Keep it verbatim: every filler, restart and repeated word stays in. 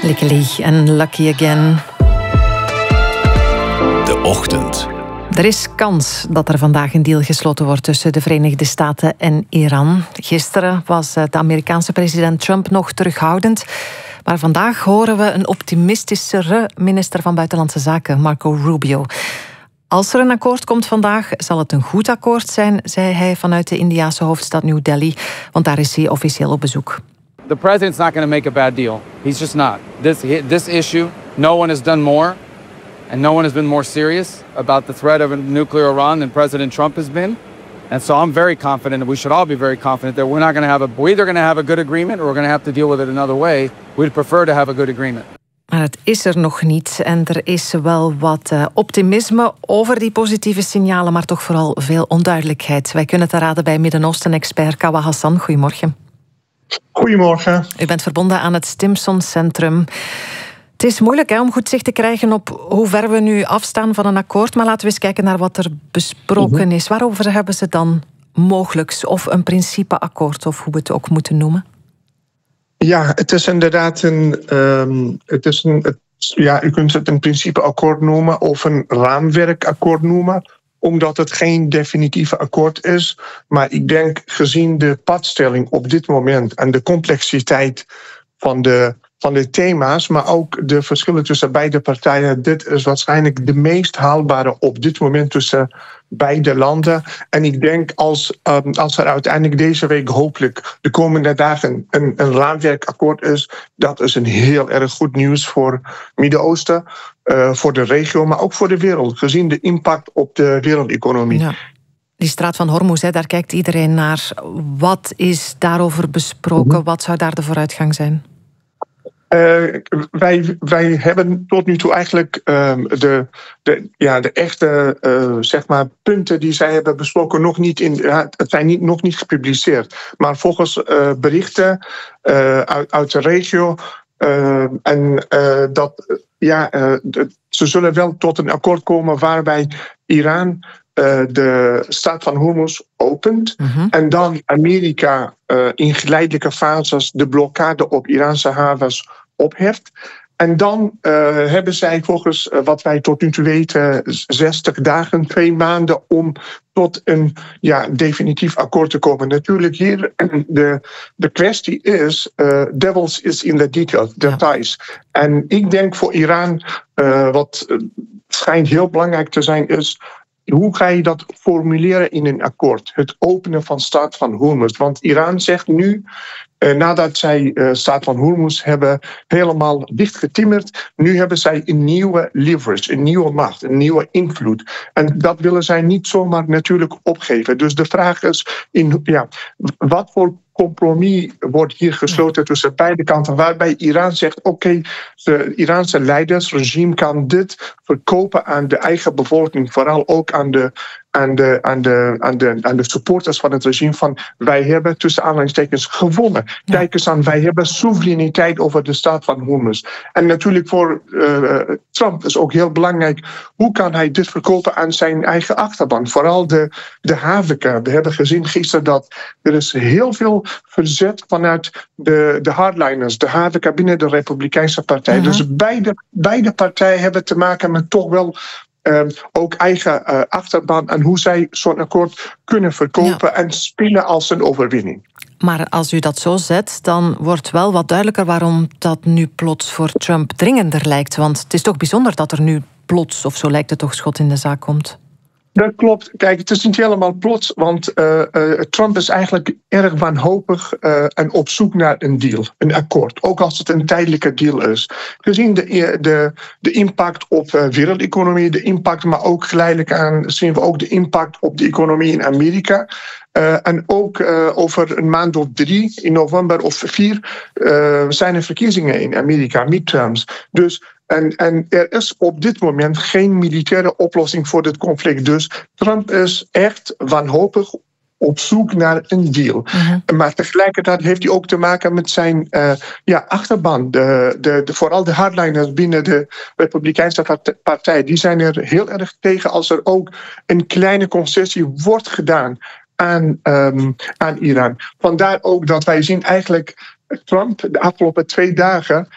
Likely en Lucky Again. De Ochtend. Er is kans dat er vandaag een deal gesloten wordt tussen de Verenigde Staten en Iran. Gisteren was de Amerikaanse president Trump nog terughoudend. Maar vandaag horen we een optimistischere minister van Buitenlandse Zaken, Marco Rubio. Als er een akkoord komt vandaag, zal het een goed akkoord zijn, zei hij vanuit de Indiase hoofdstad New Delhi, want daar is hij officieel op bezoek. The president's not going to make a bad deal. He's just not. This this issue, no one has done more, and no one has been more serious about the threat of a nuclear Iran than President Trump has been. And so I'm very confident, and we should all be very confident that we're not going to have a. We're either going to have a good agreement, or we're going to have to deal with it another way. We'd prefer to have a good agreement. Maar het is er nog niet en er is wel wat uh, optimisme over die positieve signalen, maar toch vooral veel onduidelijkheid. Wij kunnen het raden bij Midden-Oosten-expert Kawa Hassan. Goedemorgen. Goedemorgen. U bent verbonden aan het Stimson Centrum. Het is moeilijk hè, om goed zicht te krijgen op hoe ver we nu afstaan van een akkoord, maar laten we eens kijken naar wat er besproken is. Waarover hebben ze dan mogelijks of een principeakkoord, of hoe we het ook moeten noemen? Ja, het is inderdaad een. Um, het is een het, ja, u kunt het een principeakkoord noemen of een raamwerkakkoord noemen, omdat het geen definitieve akkoord is. Maar ik denk, gezien de padstelling op dit moment en de complexiteit van de, van de thema's, maar ook de verschillen tussen beide partijen, dit is waarschijnlijk de meest haalbare op dit moment tussen beide landen. En ik denk als, um, als er uiteindelijk deze week hopelijk de komende dagen een, een raamwerkakkoord is, dat is een heel erg goed nieuws voor Midden-Oosten, uh, voor de regio, maar ook voor de wereld, gezien de impact op de wereldeconomie. Ja. Die straat van Hormuz, hè, daar kijkt iedereen naar. Wat is daarover besproken? Mm-hmm. Wat zou daar de vooruitgang zijn? Uh, wij, wij hebben tot nu toe eigenlijk um, de, de, ja, de echte uh, zeg maar, punten die zij hebben besproken nog niet in, ja, het zijn niet, nog niet gepubliceerd. Maar volgens uh, berichten uh, uit, uit de regio uh, en uh, dat ja, uh, de, ze zullen wel tot een akkoord komen waarbij Iran Uh, de straat van Hormuz opent. Mm-hmm. En dan Amerika uh, in geleidelijke fases de blokkade op Iraanse havens opheft. En dan uh, hebben zij volgens uh, wat wij tot nu toe weten zestig dagen, twee maanden om tot een ja, definitief akkoord te komen. Natuurlijk hier de, de kwestie is, uh, devils is in the details, details. Ja. En ik denk voor Iran, uh, wat uh, schijnt heel belangrijk te zijn, is hoe ga je dat formuleren in een akkoord? Het openen van straat van Hormuz. Want Iran zegt nu, eh, nadat zij uh, straat van Hormuz hebben helemaal dichtgetimmerd, nu hebben zij een nieuwe leverage, een nieuwe macht, een nieuwe invloed. En dat willen zij niet zomaar natuurlijk opgeven. Dus de vraag is, in, ja, wat voor compromis wordt hier gesloten tussen beide kanten, waarbij Iran zegt, oké, okay, de Iraanse leidersregime kan dit verkopen aan de eigen bevolking, vooral ook aan de, aan de, aan de, aan de, aan de supporters van het regime, van wij hebben tussen aanhalingstekens gewonnen. Ja. Kijk eens aan, wij hebben soevereiniteit over de staat van Hormuz. En natuurlijk voor uh, Trump is ook heel belangrijk, hoe kan hij dit verkopen aan zijn eigen achterban? Vooral de, de havenka. We hebben gezien gisteren dat er is heel veel verzet vanuit de, de hardliners, de havenka binnen de Republikeinse Partij. Uh-huh. Dus beide, beide partijen hebben te maken met toch wel Um, ook eigen uh, achterban en hoe zij zo'n akkoord kunnen verkopen, ja, en spelen als een overwinning. Maar als u dat zo zet, dan wordt wel wat duidelijker waarom dat nu plots voor Trump dringender lijkt. Want het is toch bijzonder dat er nu plots, of zo lijkt het toch, schot in de zaak komt. Dat klopt. Kijk, het is niet helemaal plots, want uh, uh, Trump is eigenlijk erg wanhopig uh, en op zoek naar een deal, een akkoord. Ook als het een tijdelijke deal is. Gezien de, de, de impact op de wereldeconomie, de impact, maar ook geleidelijk aan zien we ook de impact op de economie in Amerika. Uh, en ook uh, over een maand of drie, in november of vier, uh, zijn er verkiezingen in Amerika, midterms. Dus En, en er is op dit moment geen militaire oplossing voor dit conflict. Dus Trump is echt wanhopig op zoek naar een deal. Uh-huh. Maar tegelijkertijd heeft hij ook te maken met zijn uh, ja, achterban. De, de, de, vooral de hardliners binnen de Republikeinse partij. Die zijn er heel erg tegen als er ook een kleine concessie wordt gedaan aan, um, aan Iran. Vandaar ook dat wij zien eigenlijk Trump de afgelopen twee dagen